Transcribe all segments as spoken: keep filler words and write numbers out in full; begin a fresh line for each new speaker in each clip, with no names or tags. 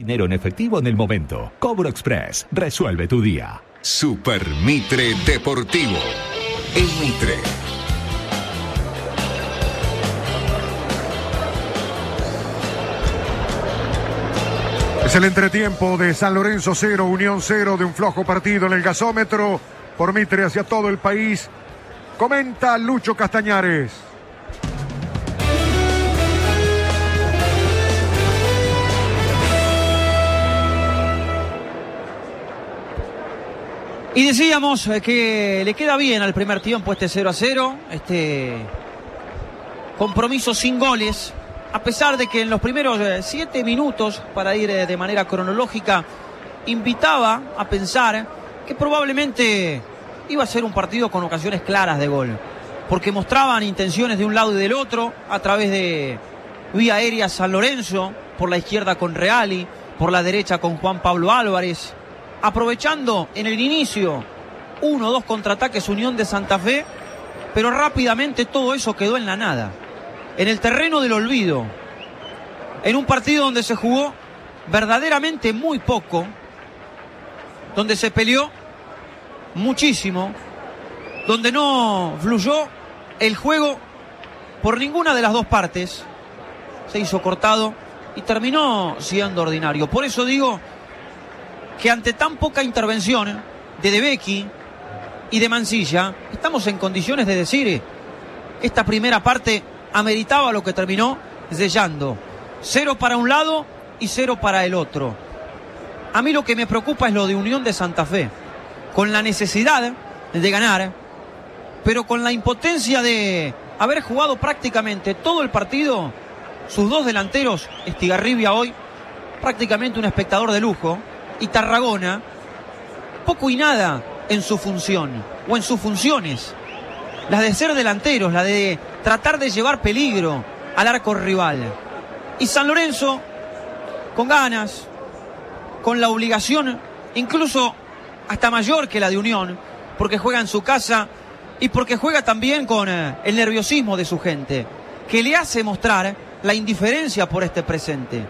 dinero en efectivo en el momento. Cobro Express. Resuelve tu día.
Super Mitre Deportivo. El Mitre.
Es el entretiempo de San Lorenzo cero, Unión cero, de un flojo partido en el gasómetro. Por Mitre hacia todo el país. Comenta Lucho Castañares.
Y decíamos que le queda bien al primer tiempo este cero a cero, este compromiso sin goles, a pesar de que en los primeros siete minutos, para ir de manera cronológica, invitaba a pensar que probablemente iba a ser un partido con ocasiones claras de gol, porque mostraban intenciones de un lado y del otro, a través de vía aérea San Lorenzo, por la izquierda con Reali, por la derecha con Juan Pablo Álvarez, aprovechando en el inicio uno o dos contraataques Unión de Santa Fe, pero rápidamente todo eso quedó en la nada, en el terreno del olvido, en un partido donde se jugó verdaderamente muy poco, donde se peleó muchísimo, donde no fluyó el juego por ninguna de las dos partes, se hizo cortado y terminó siendo ordinario. Por eso digo que ante tan poca intervención de De Becchi y de Mansilla, estamos en condiciones de decir que esta primera parte ameritaba lo que terminó sellando. Cero para un lado y cero para el otro. A mí lo que me preocupa es lo de Unión de Santa Fe, con la necesidad de ganar, pero con la impotencia de haber jugado prácticamente todo el partido, sus dos delanteros, Estigarribia hoy, prácticamente un espectador de lujo, y Tarragona, poco y nada en su función, o en sus funciones, las de ser delanteros, la de tratar de llevar peligro al arco rival. Y San Lorenzo, con ganas, con la obligación, incluso hasta mayor que la de Unión, porque juega en su casa y porque juega también con eh, el nerviosismo de su gente, que le hace mostrar la indiferencia por este presente.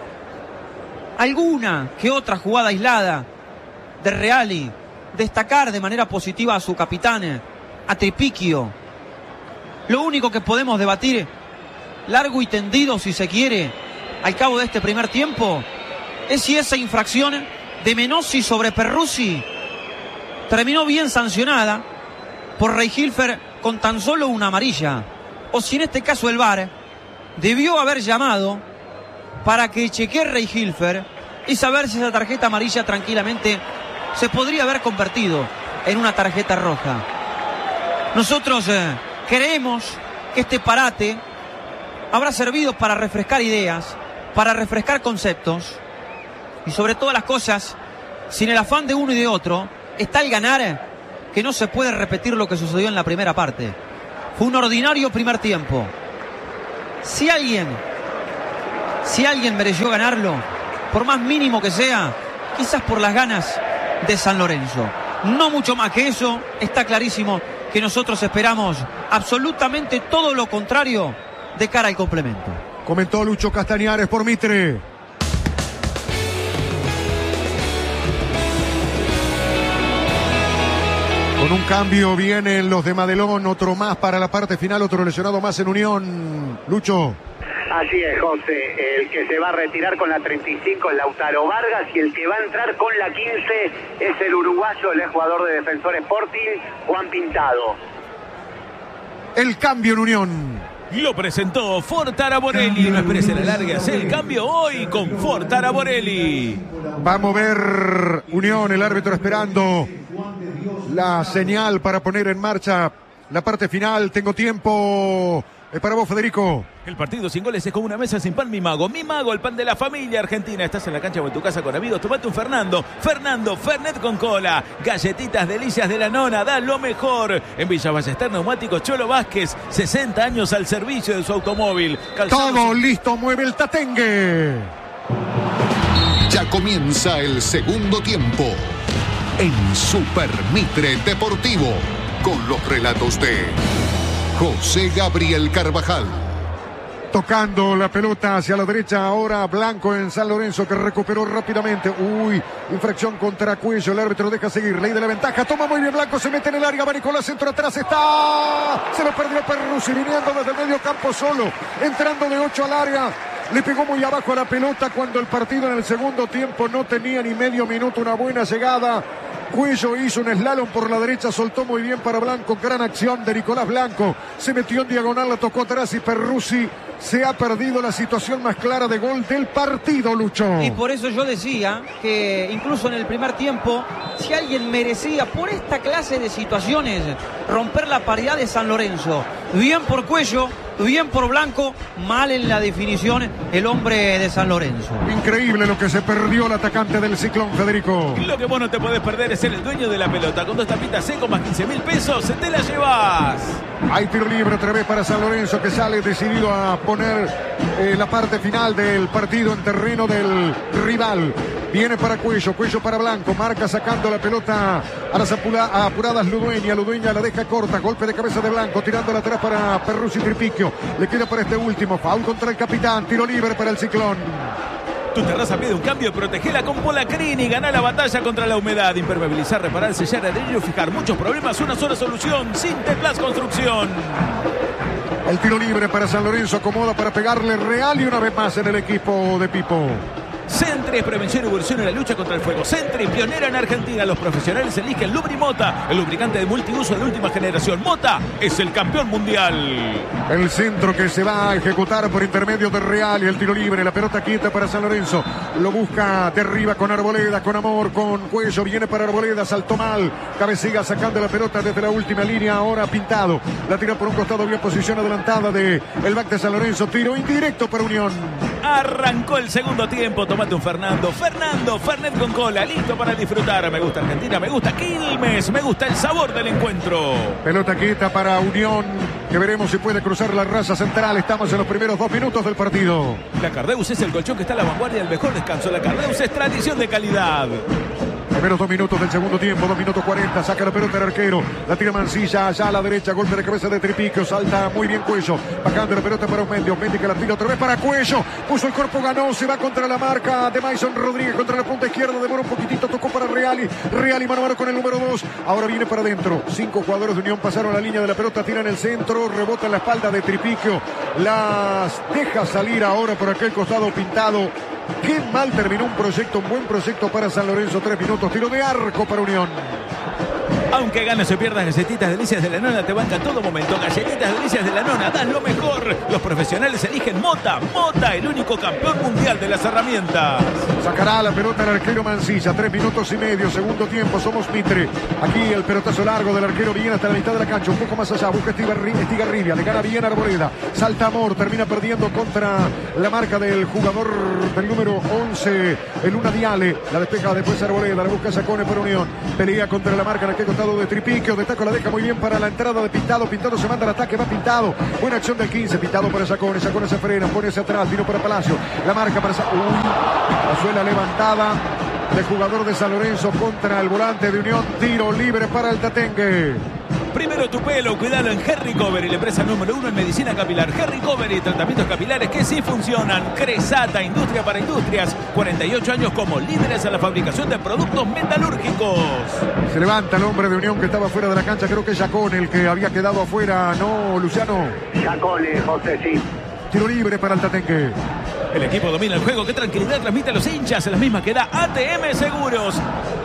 Alguna que otra jugada aislada de Reali, destacar de manera positiva a su capitán, a Tripiquio. Lo único que podemos debatir, largo y tendido si se quiere, al cabo de este primer tiempo, es si esa infracción de Menossi sobre Perruzzi terminó bien sancionada por Reihilfer con tan solo una amarilla, o si en este caso el V A R debió haber llamado para que chequee Reihilfer y saber si esa tarjeta amarilla tranquilamente se podría haber convertido en una tarjeta roja. Nosotros eh, creemos que este parate habrá servido para refrescar ideas, para refrescar conceptos, y sobre todas las cosas, sin el afán de uno y de otro, está el ganar, que no se puede repetir lo que sucedió en la primera parte. Fue un ordinario primer tiempo. Si alguien, si alguien mereció ganarlo, por más mínimo que sea, quizás por las ganas de San Lorenzo. No mucho más que eso. Está clarísimo que nosotros esperamos absolutamente todo lo contrario de cara al complemento.
Comentó Lucho Castañares por Mitre. Con un cambio vienen los de Madelón, otro más para la parte final, otro lesionado más en Unión. Lucho.
Así es, José. El que se va a retirar con la treinta y cinco es Lautaro Vargas, y el que va a entrar con la quince es el uruguayo, el jugador de Defensor Sporting, Juan Pintado.
El cambio en Unión.
Lo presentó Ford Taraborelli. No esperes a la larga, haz el cambio hoy con Ford Taraborelli.
Vamos a ver Unión, el árbitro esperando la señal para poner en marcha la parte final. Tengo tiempo. Es para vos, Federico.
El partido sin goles es como una mesa sin pan, mi mago. Mi mago, el pan de la familia argentina. Estás en la cancha o en tu casa con amigos. Tomate un Fernando. Fernando, Fernet con cola. Galletitas delicias de la nona. Da lo mejor. En Villa Ballester, Neumáticos Cholo Vázquez. sesenta años al servicio de su automóvil.
Calzados. Todo listo. Mueve el tatengue.
Ya comienza el segundo tiempo en Super Mitre Deportivo, con los relatos de José Gabriel Carvajal,
Tocando la pelota hacia la derecha ahora Blanco en San Lorenzo, que recuperó rápidamente. Uy, infracción contra Cuello. El árbitro deja seguir. Ley de la ventaja. Toma muy bien Blanco. Se mete en el área. Va Nicolás. Centro atrás. Está. Se lo perdió Perruzzi. Viniendo desde el medio campo solo. Entrando de ocho al área. Le pegó muy abajo a la pelota cuando el partido en el segundo tiempo no tenía ni medio minuto. Una buena llegada. Cuello hizo un slalom por la derecha, soltó muy bien para Blanco, gran acción de Nicolás Blanco, se metió en diagonal, la tocó atrás y Perruzzi se ha perdido la situación más clara de gol del partido, Lucho.
Y por eso yo decía que incluso en el primer tiempo, si alguien merecía por esta clase de situaciones romper la paridad de San Lorenzo, bien por Cuello, bien por Blanco, mal en la definición el hombre de San Lorenzo.
Increíble lo que se perdió el atacante del Ciclón, Federico.
Lo que vos no te podés perder es ser el dueño de la pelota. Con dos tapitas seco más quince mil pesos, te la llevas.
Hay tiro libre otra vez para San Lorenzo, que sale decidido a poner eh, la parte final del partido en terreno del rival. Viene para Cuello, Cuello para Blanco, marca sacando la pelota a las apura, a apuradas Ludueña, Ludueña la deja corta, golpe de cabeza de Blanco, tirándola atrás para Perruzzi Tripicchio, le queda para este último, foul contra el capitán, tiro libre para el Ciclón.
Tu terraza pide un cambio, protegela con Polacrini, gana la batalla contra la humedad, impermeabilizar, reparar, sellar, adherir o fijar muchos problemas, una sola solución, Sinteplas Construcción.
El tiro libre para San Lorenzo, acomoda para pegarle Real y una vez más en el equipo de Pipo.
Sentry es prevención y evolución en la lucha contra el fuego. Sentry, pionera en Argentina. Los profesionales eligen Lubrimota, el lubricante de multiuso de última generación. Mota es el campeón mundial.
El centro que se va a ejecutar por intermedio de Real y el tiro libre. La pelota quieta para San Lorenzo. Lo busca de arriba con Arboleda, con Amor, con Cuello. Viene para Arboleda, saltó mal. Cabecilla sacando la pelota desde la última línea. Ahora Pintado. La tira por un costado, bien posición adelantada de el back de San Lorenzo. Tiro indirecto para Unión.
Arrancó el segundo tiempo. Tomate un Fernando. Fernando, Fernet con cola. Listo para disfrutar. Me gusta Argentina, me gusta Quilmes. Me gusta el sabor del encuentro.
Pelota quieta para Unión, que veremos si puede cruzar la raza central. Estamos en los primeros dos minutos del partido.
La Cardeus es el colchón que está a la vanguardia del mejor descanso. La Cardeus es tradición de calidad.
Primeros dos minutos del segundo tiempo, dos minutos cuarenta, saca la pelota el arquero, la tira Mancilla, allá a la derecha, golpe de cabeza de Tripicchio, salta muy bien Cuello, bajando la pelota para Osmendi, Osmendi que la tira otra vez para Cuello, puso el cuerpo, ganó, se va contra la marca de Mason Rodríguez, contra la punta izquierda, demora un poquitito, tocó para Reali, Reali mano a mano con el número dos, ahora viene para adentro, cinco jugadores de Unión pasaron la línea de la pelota, tiran el centro, rebota en la espalda de Tripicchio, las deja salir ahora por aquel costado Pintado. Qué mal terminó un proyecto, un buen proyecto para San Lorenzo, tres minutos, tiro de arco para Unión.
Aunque ganes o pierdas, Galletitas Delicias de la Nona te banca en todo momento. Galletitas Delicias de la Nona, dan lo mejor. Los profesionales eligen Mota. Mota, el único campeón mundial de las herramientas.
Sacará la pelota el arquero Mancilla, tres minutos y medio, segundo tiempo, somos Mitre. Aquí el pelotazo largo del arquero viene hasta la mitad de la cancha, un poco más allá, busca Estigarribia, le gana bien Arboleda, salta Amor, termina perdiendo contra la marca del jugador del número once, el Luna Diale, la despeja después Arboleda, la busca Sacone por Unión, pelea contra la marca en aquel costado de Tripicchio, de taco la deja muy bien para la entrada de Pintado, Pintado se manda al ataque, va Pintado, buena acción del quince, Pintado para Sacone, Sacone se frena, pone hacia atrás, tiro para Palacio, la marca para Sacone, la suela levantada del jugador de San Lorenzo contra el volante de Unión, tiro libre para el Tatengue.
Primero tu pelo, cuidado en Herricovery, la empresa número uno en medicina capilar. Herricovery, tratamientos capilares que sí funcionan. Cresata, industria para industrias. cuarenta y ocho años como líderes en la fabricación de productos metalúrgicos.
Se levanta el hombre de Unión que estaba fuera de la cancha. Creo que es Yacón el que había quedado afuera, ¿no, Luciano?
Yacón, José, sí.
Tiro libre para el Tatengue.
El equipo domina el juego. Qué tranquilidad transmite a los hinchas. En las mismas que da A T M Seguros.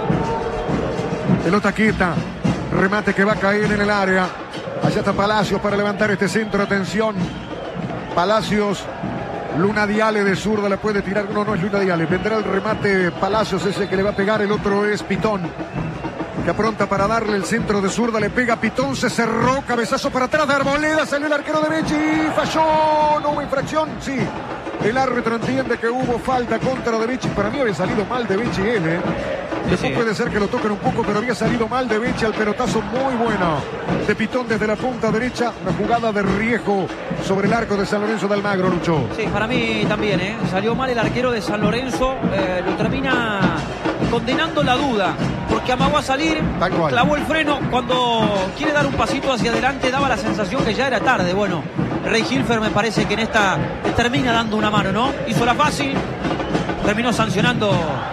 Pelota quieta. Remate que va a caer en el área. Allá está Palacios para levantar este centro. Atención. Palacios. Luna Diale de zurda la puede tirar. No, no es Luna Diale. Vendrá el remate Palacios, ese que le va a pegar. El otro es Pitón, que apronta para darle el centro de zurda. Le pega Pitón. Se cerró. Cabezazo para atrás de Arboleda. Salió el arquero de Becci. Falló. No hubo infracción. Sí. El árbitro entiende que hubo falta contra de Becci. Para mí había salido mal de Becci él, ¿eh? Después puede ser que lo toquen un poco, pero había salido mal de Becci al pelotazo muy bueno de Pitón desde la punta derecha. Una jugada de riesgo sobre el arco de San Lorenzo de Almagro, Lucho.
Sí, para mí también, ¿eh? Salió mal el arquero de San Lorenzo. Eh, lo termina condenando la duda, porque amagó a salir, clavó el freno. Cuando quiere dar un pasito hacia adelante, daba la sensación que ya era tarde. Bueno, Rey Hilfer me parece que en esta termina dando una mano, ¿no? Hizo la fácil, terminó sancionando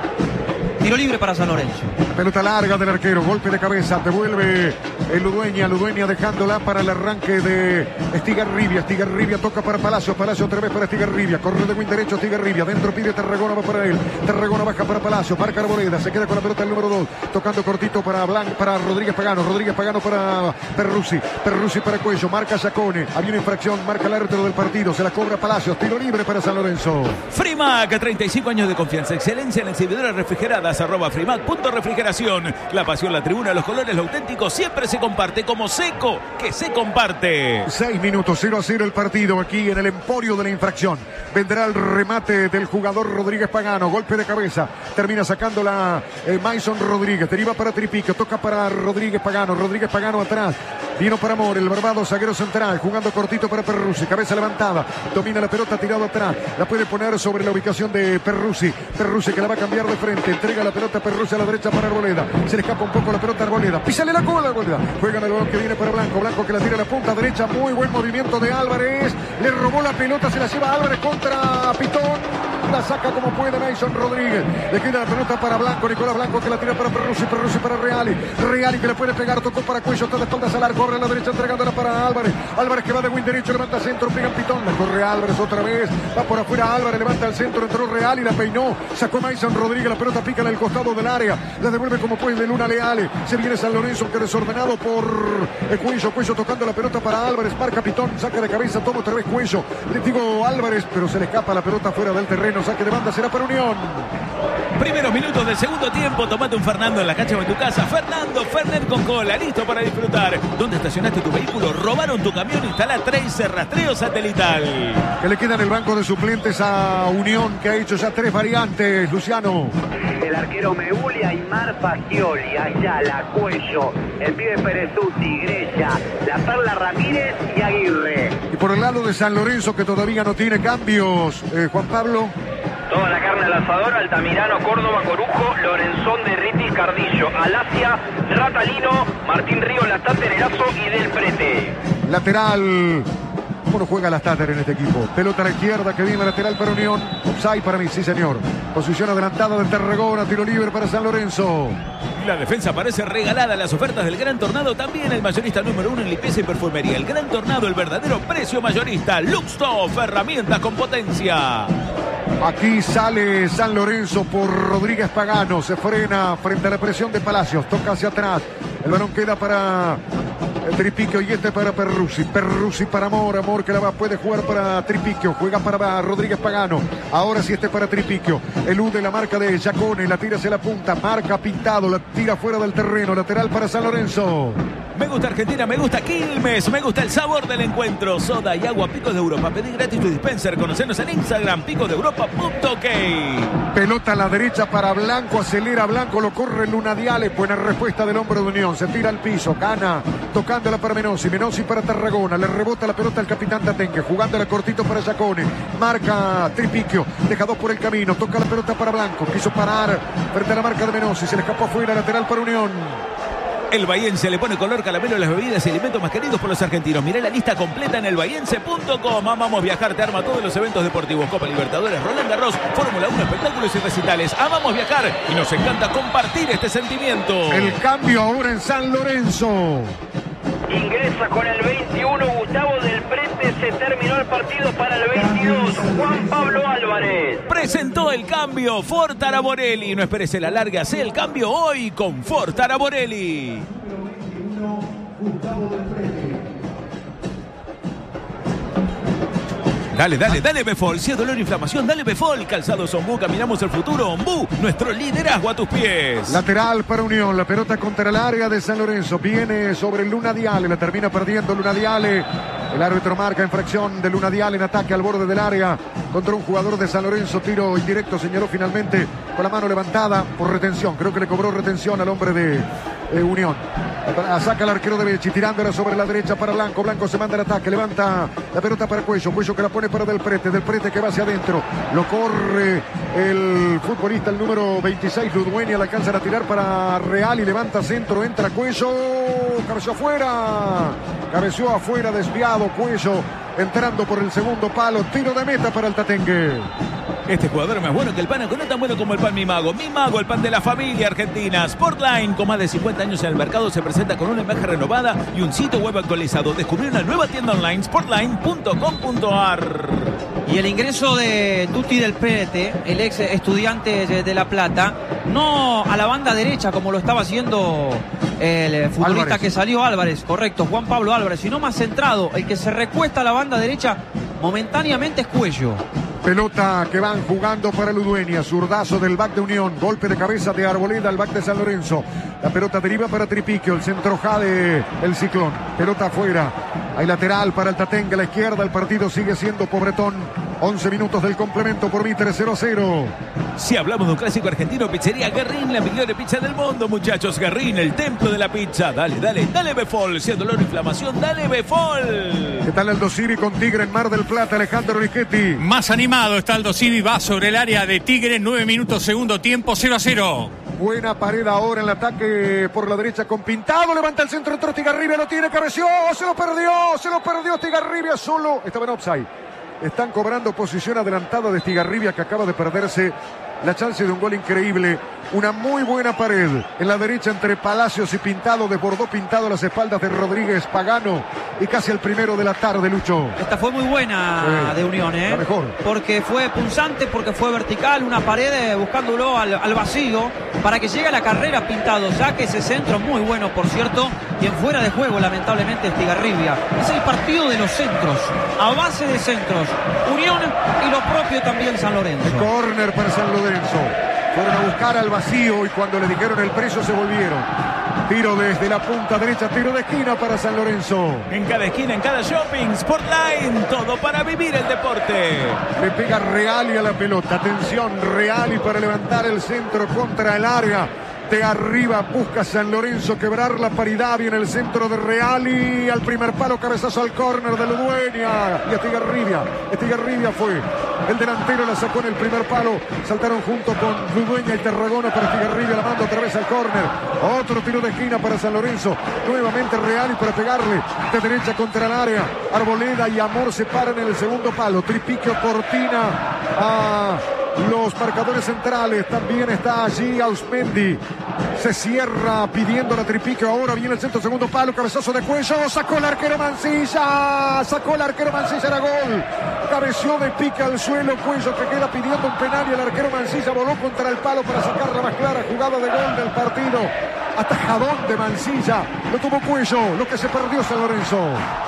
tiro libre para San Lorenzo.
Pelota larga del arquero, golpe de cabeza, devuelve el Ludueña, Ludueña dejándola para el arranque de Estigarribia, Estigarribia toca para Palacio, Palacio otra vez para Estigarribia, corre de win derecho Estigarribia, dentro pide Tarragona, va para él, Tarragona baja para Palacio, marca Arboleda, se queda con la pelota el número dos, tocando cortito para Blanc, para Rodríguez Pagano, Rodríguez Pagano para Perruzzi, Perruzzi para Cuello, marca Giacone, había una infracción, marca el árbitro del partido, se la cobra Palacios, tiro libre para San Lorenzo.
Frimac, treinta y cinco años de confianza, excelencia en exhibidoras refrigeradas, arroba Frimac punto refrigeración, la pasión, la tribuna, los colores, lo auténtico siempre se comparte como Seco, que se comparte.
Seis minutos, cero a cero el partido aquí en el emporio de la infracción. Vendrá el remate del jugador Rodríguez Pagano, golpe de cabeza, termina sacándola eh, Mason Rodríguez, deriva para Tripico, toca para Rodríguez Pagano, Rodríguez Pagano atrás, vino para Amor, el barbado zaguero central, jugando cortito para Perruzzi, cabeza levantada, domina la pelota tirado atrás, la puede poner sobre la ubicación de Perruzzi, Perruzzi que la va a cambiar de frente, entrega la pelota a Perruzzi a la derecha para Arboleda, se le escapa un poco la pelota a Arboleda, písale la cola a Arboleda, juega en el balón que viene para Blanco, Blanco que la tira a la punta derecha, muy buen movimiento de Álvarez, le robó la pelota, se la lleva Álvarez contra Pitón, la saca como puede Mason Rodríguez, le queda la pelota para Blanco, Nicolás Blanco que la tira para Perruzzi, Perruzzi para Reali, Reali que le puede pegar, tocó para Cuello, está de espaldas al arco, corre a la derecha entregándola para Álvarez, Álvarez que va de win derecho, levanta centro, pega en Pitón, la corre Álvarez otra vez, va por afuera Álvarez, levanta el centro, entró Reali, la peinó, sacó Mason Rodríguez, la pelota pica en el costado del área, la devuelve como puede de Luna Leale, se viene San Lorenzo que desordenado por el Cuello, Cuello tocando la pelota para Álvarez, marca Pitón, saca de cabeza, toma otra vez Cuello, le digo Álvarez, pero se le escapa la pelota fuera del terreno, saque de banda, será para Unión.
Primeros minutos del segundo tiempo, tomate un Fernando en la cancha o en tu casa. Fernando, Fernet con cola, listo para disfrutar. ¿Dónde estacionaste tu vehículo? ¿Robaron tu camión? Instala Tracer, rastreo satelital.
Que le queda en el banco de suplentes a Unión, que ha hecho ya tres variantes, Luciano.
El arquero Meuli, Aymar Fagioli, Ayala, Cuello, el pibe Perezuti, Grella, La Perla Ramírez y Aguirre.
Y por el lado de San Lorenzo, que todavía no tiene cambios, eh, Juan Pablo.
Toda la carne al asador, Altamirano, Córdoba, Corujo, Lorenzón de Ritis, Cardillo, Alasia, Ratalino, Martín Ríos, Lastate, Nerazo y Del Prete.
Lateral. ¿Cómo no juega Lastate en este equipo? Pelota a la izquierda que viene lateral para Unión. Offside para mí, sí señor. Posición adelantada de Tarragona, tiro libre para San Lorenzo.
La defensa parece regalada. Las ofertas del Gran Tornado, también el mayorista número uno en limpieza y perfumería. El Gran Tornado, el verdadero precio mayorista. Luxtoff, herramientas con potencia.
Aquí sale San Lorenzo por Rodríguez Pagano. Se frena frente a la presión de Palacios. Toca hacia atrás. El balón queda para Tripiquio y este para Perruzzi. Perruzzi para Amor. Amor que la va, puede jugar para Tripiquio. Juega para Rodríguez Pagano. Ahora sí este para Tripiquio. Elude la marca de Giacone. La tira hacia la punta. Marca Pintado. La tira fuera del terreno. Lateral para San Lorenzo.
Me gusta Argentina, me gusta Quilmes, me gusta el sabor del encuentro. Soda y agua Picos de Europa. Pedí gratis tu dispenser. Conocernos en Instagram, picos de europa punto ok.
Pelota a la derecha para Blanco. Acelera Blanco, lo corre Luna Diale. Buena respuesta del hombre de Unión. Se tira al piso. Gana tocándola para Menossi. Menossi para Tarragona. Le rebota la pelota al capitán Tatenque. Jugándola cortito para Giacone. Marca Tripiquio. Deja dos por el camino. Toca la pelota para Blanco. Quiso parar frente a la marca de Menossi. Se le escapó afuera. Lateral para Unión.
El Bahiense le pone color caramelo a las bebidas y alimentos más queridos por los argentinos. Mirá la lista completa en el bahiense punto com. Amamos viajar, te arma todos los eventos deportivos. Copa Libertadores, Roland Garros, Fórmula uno, espectáculos y recitales. Amamos viajar y nos encanta compartir este sentimiento.
El cambio ahora en San Lorenzo.
Ingresa con el veintiuno Gustavo Del Prete, se terminó el partido para el veintidós Juan Pablo Álvarez.
Presentó el cambio Ford Taraborelli. No esperes la larga, sé el cambio hoy con Ford Taraborelli. Dale, dale, dale Befol. Si es dolor e inflamación, dale Befol. Calzados Ombú, caminamos el futuro. Ombú, nuestro liderazgo a tus pies.
Lateral para Unión. La pelota contra el área de San Lorenzo. Viene sobre Luna Diale. La termina perdiendo Luna Diale. El árbitro marca infracción de Luna Diale en ataque al borde del área contra un jugador de San Lorenzo. Tiro indirecto, señaló finalmente con la mano levantada por retención. Creo que le cobró retención al hombre de eh, Unión. Saca el arquero de Becci, tirándola sobre la derecha para Blanco. Blanco se manda el ataque, levanta la pelota para Cuello. Cuello que la pone para Del Prete. Del Prete que va hacia adentro. Lo corre el futbolista, el número veintiséis, Ludueña. La alcanza a tirar para Real y levanta centro. Entra Cuello. Cabeció afuera. Cabeció afuera, desviado Cuello. entrando por el segundo palo, tiro de meta para el Tatengue.
Este jugador es más bueno que el pan, aunque no tan bueno como el pan Mi Mago. Mi Mago, el pan de la familia argentina. Sportline, con más de cincuenta años en el mercado, se presenta con una imagen renovada y un sitio web actualizado. Descubrí una nueva tienda online, sportline punto com punto a r.
Y el ingreso de Tuti del Prete, el ex estudiante de La Plata, no a la banda derecha como lo estaba haciendo el futbolista Álvarez. Que salió Álvarez, correcto, Juan Pablo Álvarez, sino más centrado. El que se recuesta a la banda derecha momentáneamente es Cuello.
Pelota que van jugando para Ludueña, zurdazo del back de Unión, golpe de cabeza de Arboleda al back de San Lorenzo. La pelota deriva para Tripiquio, el centro jade el Ciclón. Pelota afuera, hay lateral para el Tatengue a la izquierda, el partido sigue siendo pobretón. once minutos del complemento por Mitre, cero a cero.
Si hablamos de un clásico argentino, pizzería Guerrín, la mejor pizza del mundo, muchachos. Guerrín, el templo de la pizza. Dale, dale, dale Befol. Si hay dolor o inflamación, dale Befol.
¿Qué tal Aldo Civi con Tigre en Mar del Plata? Alejandro Richetti.
Más animado está Aldo Civi, va sobre el área de Tigre, nueve minutos segundo tiempo, cero a cero.
Buena pared ahora en el ataque por la derecha con Pintado, levanta el centro, entró Estigarribia, lo tiene, cabeció, se lo perdió, se lo perdió Estigarribia solo, estaba en offside. Están cobrando posición adelantada de Estigarribia, que acaba de perderse la chance de un gol increíble. Una muy buena pared en la derecha entre Palacios y Pintado, desbordó Pintado a las espaldas de Rodríguez Pagano y casi el primero de la tarde, Lucho.
Esta fue muy buena sí, de Unión, ¿eh?
La mejor.
Porque fue punzante, porque fue vertical, una pared buscándolo al, al vacío para que llegue a la carrera Pintado. Saque ese centro muy bueno, por cierto, y en fuera de juego, lamentablemente, Estigarribia. Es el partido de los centros, a base de centros. Unión y lo propio también San Lorenzo.
El córner para San Lorenzo. Fueron a buscar al vacío y cuando le dijeron el precio se volvieron. Tiro desde la punta derecha, tiro de esquina para San Lorenzo.
En cada esquina, en cada shopping, Sportline, todo para vivir el deporte.
Le pega Reali a la pelota, atención, Reali para levantar el centro contra el área. De arriba busca San Lorenzo quebrar la paridad, viene el centro de Reali al primer palo, cabezazo al córner de Ludueña y Estigarribia, Estigarribia fue el delantero, la sacó en el primer palo, saltaron junto con Ludueña y Tarragona para Estigarribia, la manda otra vez al córner, otro tiro de esquina para San Lorenzo, nuevamente Reali para pegarle de derecha contra el área, Arboleda y Amor se paran en el segundo palo, Tripiquio Cortina a los marcadores centrales, también está allí Ausmendi, se cierra pidiendo la Tripiquio, ahora viene el centro, segundo palo, cabezazo de Cuello, sacó el arquero Mancilla, sacó el arquero Mancilla, era gol, cabeció de pique al suelo, Cuello que queda pidiendo un penal y el arquero Mancilla voló contra el palo para sacar la más clara jugada de gol del partido, atajadón de Mancilla, lo tuvo Cuello, lo que se perdió San Lorenzo.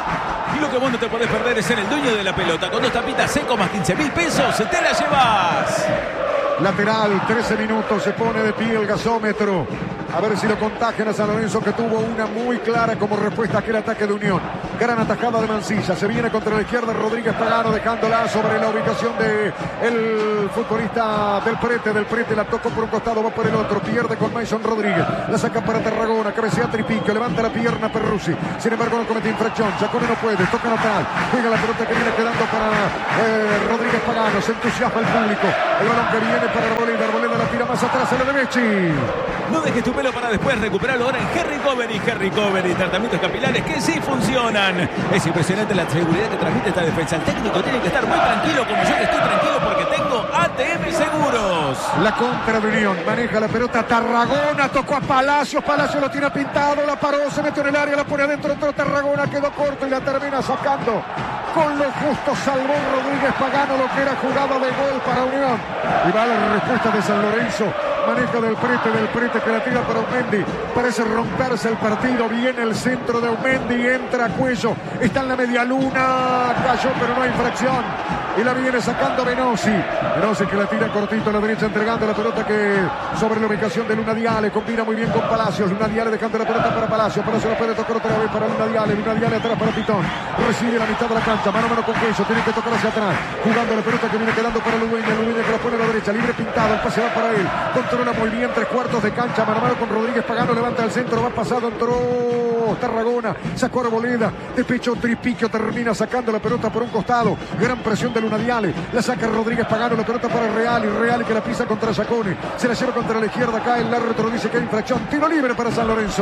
Y lo que vos no te podés perder es ser el dueño de la pelota. Con dos tapitas seco más quince mil pesos, te la llevas.
Lateral, trece minutos, se pone de pie el gasómetro. A ver si lo contagian a San Lorenzo, que tuvo una muy clara como respuesta a aquel ataque de Unión. Gran atajada de Mancilla, se viene contra la izquierda Rodríguez Pagano, dejándola sobre la ubicación de el futbolista del Prete. Del Prete la tocó por un costado, va por el otro, pierde con Mason Rodríguez, la saca para Tarragona, cabecea Tripiquio, levanta la pierna Perruzzi, sin embargo no comete infracción, Giacone no puede, toca lateral, juega la pelota que viene quedando para eh, Rodríguez Pagano, se entusiasma el público, el balón que viene para Arboleda, Arboleda la tira más atrás, a la de Becci.
No dejes tu pelo para después recuperarlo ahora en Hair Recovery. Hair Recovery, tratamientos capilares que sí funcionan. Es impresionante la seguridad que transmite esta defensa. El técnico tiene que estar muy tranquilo, como yo que estoy tranquilo, porque tengo A T M Seguros.
La contra de Unión, maneja la pelota Tarragona, tocó a Palacios, Palacios lo tiene pintado, la paró, se metió en el área, la pone adentro, entró Tarragona, quedó corto y la termina sacando. Con lo justo salvó Rodríguez Pagano lo que era jugada de gol para Unión. Y va la respuesta de San Lorenzo. Maneja del Prete, del Prete que la tira para Aumendi. Parece romperse el partido. Viene el centro de Aumendi, entra Cuello. Está en la media luna. Cayó, pero no hay infracción. Y la viene sacando Venosi. Venosi que la tira cortito a la derecha, entregando la pelota que sobre la ubicación de Luna Diale. Combina muy bien con Palacios. Luna Diale dejando la pelota para Palacios. Palacios la puede tocar otra vez para Luna Diale. Luna Diale atrás para Pitón. Recibe la mitad de la cancha. Mano a mano con Cuello. Tiene que tocar hacia atrás. Jugando la pelota que viene quedando para Ludueña. Ludueña que la pone a la derecha. derecha, libre Pintado, el pase va para él, controla muy bien, tres cuartos de cancha, mano a mano con Rodríguez Pagano, levanta al centro, va pasado, entró Tarragona, sacó Arboleda, de pecho Tripiquio, termina sacando la pelota por un costado, gran presión de Lunadiale, la saca Rodríguez Pagano, la pelota para Real, y Real que la pisa contra Sacone, se la lleva contra la izquierda, acá el árbitro dice que hay infracción, tiro libre para San Lorenzo.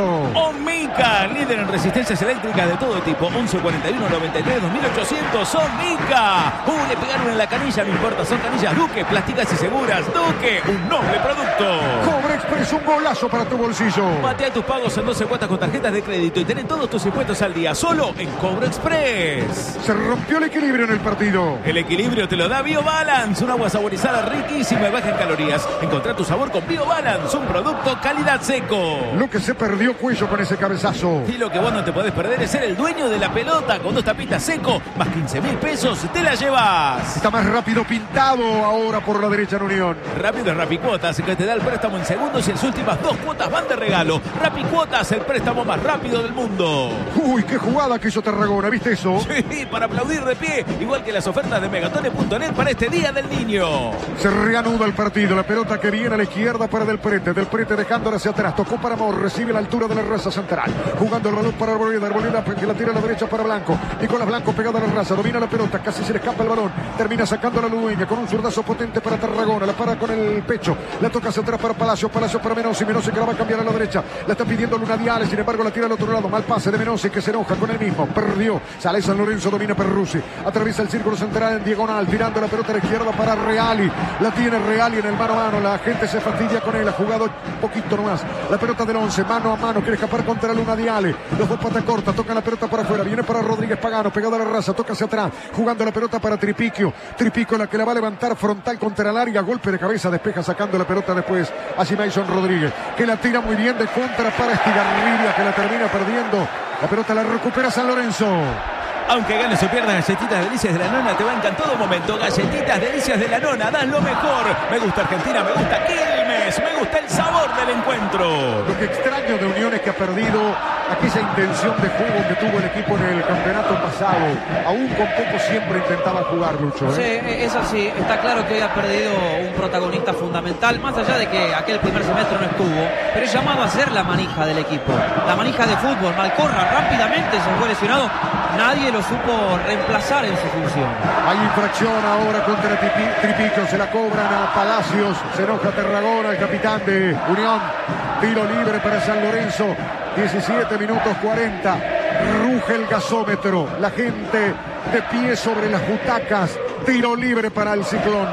Omica, líder en resistencias eléctricas de todo tipo, once cuarenta y uno noventa y tres dos mil ochocientos, Omica. Uh, le pegaron en la canilla, no importa, son canillas Duque, plásticas y seguras. Duque, un noble producto.
Cobre Express, un golazo para tu bolsillo.
Batea tus pagos en doce cuotas con tarjetas de crédito y ten todos tus impuestos al día, solo en Cobre Express.
Se rompió el equilibrio en el partido.
El equilibrio te lo da BioBalance, un agua saborizada riquísima y baja en calorías. Encontrá tu sabor con BioBalance, un producto calidad seco.
Lo que se perdió Cuello con ese cabezazo.
Y lo que vos no te podés perder es ser el dueño de la pelota. Con dos tapitas seco, más quince mil pesos, te la llevas.
Está más rápido Pintado ahora por la derecha en Unión.
Rápido es Rapicuotas, que te da el préstamo en segundos y en sus últimas dos cuotas van de regalo. Rapicuotas, el préstamo más rápido del mundo.
Uy, qué jugada que hizo Tarragona, ¿viste eso?
Sí, para aplaudir de pie, igual que las ofertas de Megatone punto net para este Día del Niño.
Se reanuda el partido, la pelota que viene a la izquierda para Del Prete, Del Prete dejándola hacia atrás, tocó para Amor, recibe a la altura de la raza central, jugando el balón para Arboleda, Arboleda que la tira a la derecha para Blanco, Nicolás Blanco pegado a la raza, domina la pelota, casi se le escapa el balón, termina sacando la Ludueña con un zurdazo potente para Tarragona, la para con el pecho, la toca hacia atrás para Palacio, Palacio para Menossi, Menossi que la va a cambiar a la derecha, la está pidiendo Lunadiale, sin embargo la tira al otro lado, mal pase de Menossi que se enoja con él mismo, perdió, sale San Lorenzo, domina Perruzzi, atraviesa el círculo central en diagonal, tirando la pelota a la izquierda para Reali, la tiene Reali en el mano a mano, la gente se fastidia con él, ha jugado un poquito nomás, la pelota del once, mano a mano, quiere escapar contra Lunadiale, los dos patas cortas, tocan la pelota para afuera, viene para Rodríguez Pagano, pegado a la raza, toca hacia atrás, jugando la pelota para Tripiquio, Tripiquio la que la va a levantar frontal contra el área, golpe de cabeza, despeja sacando la pelota después hacia Mason Rodríguez, que la tira muy bien de contra para Estigarribia, que la termina perdiendo, la pelota la recupera San Lorenzo.
Aunque ganes o pierdas, Galletitas Delicias de la Nona te bancan todo momento. Galletitas Delicias de la Nona, dan lo mejor. Me gusta Argentina, me gusta Quilmes, me gusta el sabor del encuentro.
Lo que extraño de Unión es que ha perdido aquella intención de juego que tuvo el equipo en el campeonato pasado. Aún con poco siempre intentaba jugar, Lucho, ¿eh?
Sí, es así. Está claro que hoy ha perdido un protagonista fundamental, más allá de que aquel primer semestre no estuvo, pero es llamado a ser la manija del equipo. La manija de fútbol. Malcorra rápidamente se fue lesionado. Nadie lo supo reemplazar en su función.
Hay infracción ahora contra Tripiquio, se la cobran a Palacios, se enoja Tarragona, el capitán de Unión. Tiro libre para San Lorenzo, diecisiete minutos cuarenta, ruge el gasómetro, la gente de pie sobre las butacas, tiro libre para el Ciclón.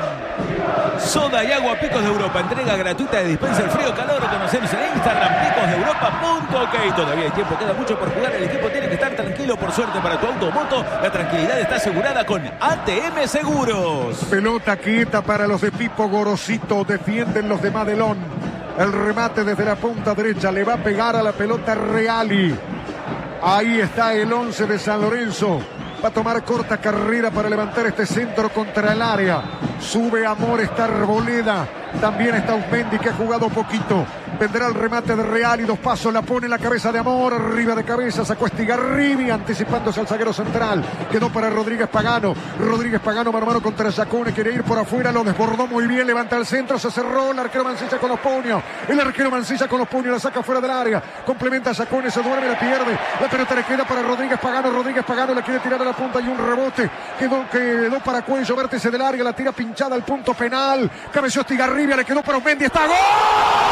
Soda y agua Picos de Europa, entrega gratuita de dispenser frío calor. Conocenos en Instagram, picos de europa punto ok. Todavía hay tiempo, queda mucho por jugar. El equipo tiene que estar tranquilo. Por suerte para tu auto o moto, la tranquilidad está asegurada con A T M Seguros.
Pelota quieta para los de Pipo Gorosito, defienden los de Madelón. El remate desde la punta derecha, le va a pegar a la pelota Reali. Ahí está el once de San Lorenzo. Va a tomar corta carrera para levantar este centro contra el área. Sube Amor, está Arboleda. También está Usmendi, que ha jugado poquito. Vendrá el remate de Real y dos pasos. La pone en la cabeza de Amor. Arriba de cabeza sacó Estigarribi, anticipándose al zaguero central. Quedó para Rodríguez Pagano. Rodríguez Pagano mano a mano contra Sacone. Quiere ir por afuera. Lo desbordó muy bien. Levanta el centro. Se cerró. El arquero Mancilla con los puños. El arquero Mancilla con los puños. La saca fuera del área. Complementa a Sacone. Se duerme. La pierde. La pelota le queda para Rodríguez Pagano. Rodríguez Pagano la quiere tirar a la punta. Y un rebote. Quedó, quedó para Cuello. Vértice del área. La tira pinchada al punto penal. Cabeció Estigarribia. Le quedó para Usmendi. ¡Está gol!